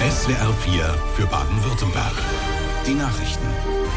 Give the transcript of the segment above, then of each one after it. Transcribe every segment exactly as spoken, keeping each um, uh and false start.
S W R vier für Baden-Württemberg. Die Nachrichten.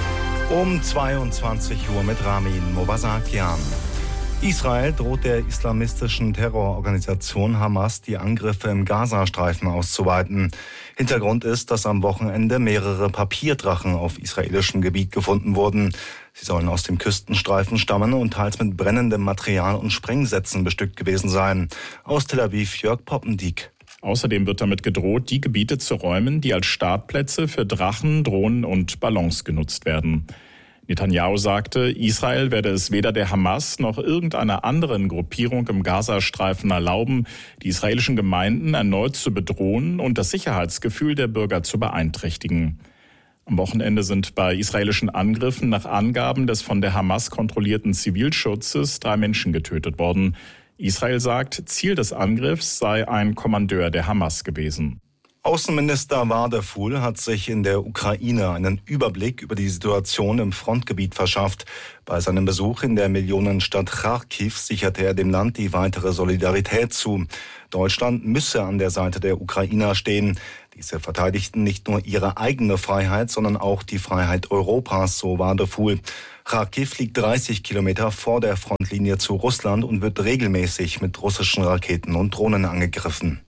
Um zweiundzwanzig Uhr mit Ramin Movasakian. Israel droht der islamistischen Terrororganisation Hamas, die Angriffe im Gazastreifen auszuweiten. Hintergrund ist, dass am Wochenende mehrere Papierdrachen auf israelischem Gebiet gefunden wurden. Sie sollen aus dem Küstenstreifen stammen und teils mit brennendem Material und Sprengsätzen bestückt gewesen sein. Aus Tel Aviv Jörg Poppendiek. Außerdem wird damit gedroht, die Gebiete zu räumen, die als Startplätze für Drachen, Drohnen und Ballons genutzt werden. Netanyahu sagte, Israel werde es weder der Hamas noch irgendeiner anderen Gruppierung im Gazastreifen erlauben, die israelischen Gemeinden erneut zu bedrohen und das Sicherheitsgefühl der Bürger zu beeinträchtigen. Am Wochenende sind bei israelischen Angriffen nach Angaben des von der Hamas kontrollierten Zivilschutzes drei Menschen getötet worden. Israel sagt, Ziel des Angriffs sei ein Kommandeur der Hamas gewesen. Außenminister Wadefuhl hat sich in der Ukraine einen Überblick über die Situation im Frontgebiet verschafft. Bei seinem Besuch in der Millionenstadt Charkiw sicherte er dem Land die weitere Solidarität zu. Deutschland müsse an der Seite der Ukrainer stehen. Diese verteidigten nicht nur ihre eigene Freiheit, sondern auch die Freiheit Europas, so Wadefuhl. Charkiw liegt dreißig Kilometer vor der Frontlinie zu Russland und wird regelmäßig mit russischen Raketen und Drohnen angegriffen.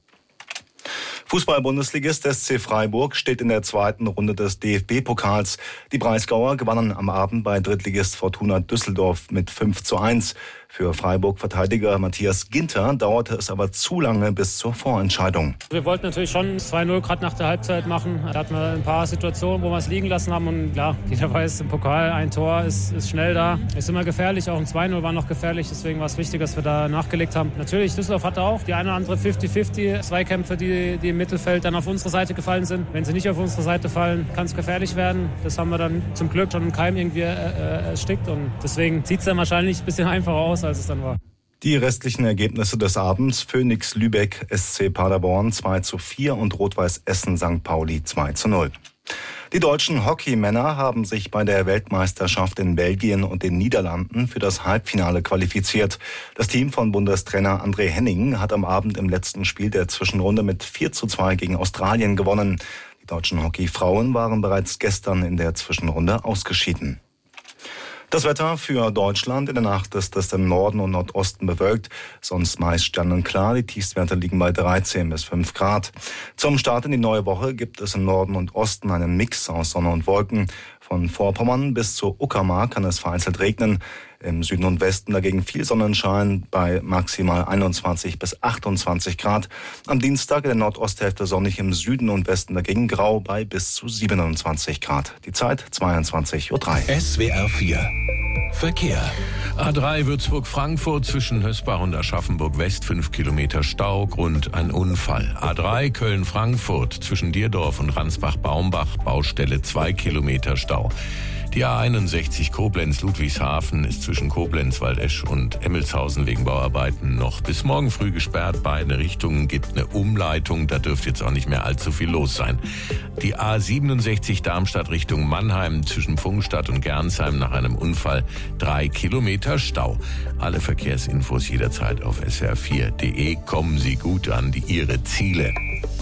Fußball-Bundesligist S C Freiburg steht in der zweiten Runde des D F B-Pokals. Die Breisgauer gewannen am Abend bei Drittligist Fortuna Düsseldorf mit fünf zu eins. Für Freiburg-Verteidiger Matthias Ginter dauerte es aber zu lange bis zur Vorentscheidung. Wir wollten natürlich schon zwei null gerade nach der Halbzeit machen. Da hatten wir ein paar Situationen, wo wir es liegen lassen haben. Und klar, jeder weiß, im Pokal ein Tor ist, ist schnell da. Ist immer gefährlich, auch ein zwei null war noch gefährlich. Deswegen war es wichtig, dass wir da nachgelegt haben. Natürlich, Düsseldorf hatte auch die eine oder andere fünfzig fünfzig Zweikämpfe, die, die im Mittelfeld dann auf unsere Seite gefallen sind. Wenn sie nicht auf unsere Seite fallen, kann es gefährlich werden. Das haben wir dann zum Glück schon im Keim irgendwie äh, erstickt. Und deswegen sieht es dann wahrscheinlich ein bisschen einfacher aus, als es dann war. Die restlichen Ergebnisse des Abends: Phoenix Lübeck, S C Paderborn zwei zu vier und Rot-Weiß Essen Sankt Pauli zwei zu null. Die deutschen Hockeymänner haben sich bei der Weltmeisterschaft in Belgien und den Niederlanden für das Halbfinale qualifiziert. Das Team von Bundestrainer André Henning hat am Abend im letzten Spiel der Zwischenrunde mit vier zu zwei gegen Australien gewonnen. Die deutschen Hockeyfrauen waren bereits gestern in der Zwischenrunde ausgeschieden. Das Wetter für Deutschland: In der Nacht ist es im Norden und Nordosten bewölkt, sonst meist sternenklar. Die Tiefstwerte liegen bei dreizehn bis fünf Grad. Zum Start in die neue Woche gibt es im Norden und Osten einen Mix aus Sonne und Wolken. Von Vorpommern bis zur Uckermark kann es vereinzelt regnen. Im Süden und Westen dagegen viel Sonnenschein bei maximal einundzwanzig bis achtundzwanzig Grad. Am Dienstag in der Nordosthälfte sonnig, im Süden und Westen dagegen grau bei bis zu siebenundzwanzig Grad. Die Zeit zweiundzwanzig Uhr drei. S W R vier Verkehr. A drei Würzburg-Frankfurt zwischen Hösbach und Aschaffenburg-West fünf Kilometer Stau, Grund ein Unfall. A drei Köln-Frankfurt zwischen Dierdorf und Ransbach-Baumbach, Baustelle zwei Kilometer Stau. Die A einundsechzig Koblenz-Ludwigshafen ist zwischen Koblenz, Waldesch und Emmelshausen wegen Bauarbeiten noch bis morgen früh gesperrt. Beide Richtungen gibt eine Umleitung, da dürfte jetzt auch nicht mehr allzu viel los sein. Die A siebenundsechzig Darmstadt Richtung Mannheim zwischen Pfungstadt und Gernsheim nach einem Unfall drei Kilometer Stau. Alle Verkehrsinfos jederzeit auf S W R vier Punkt de. Kommen Sie gut an die Ihre Ziele.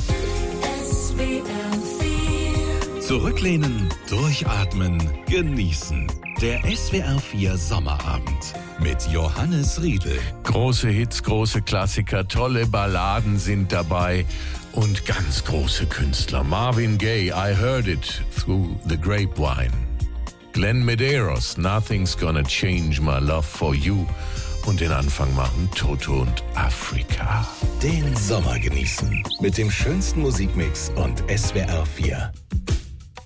Zurücklehnen, durchatmen, genießen. Der S W R vier Sommerabend mit Johannes Riedl. Große Hits, große Klassiker, tolle Balladen sind dabei und ganz große Künstler. Marvin Gaye, I Heard It Through the Grapevine. Glenn Medeiros, Nothing's Gonna Change My Love for You. Und den Anfang machen Toto und Afrika. Den Sommer genießen mit dem schönsten Musikmix und S W R vier.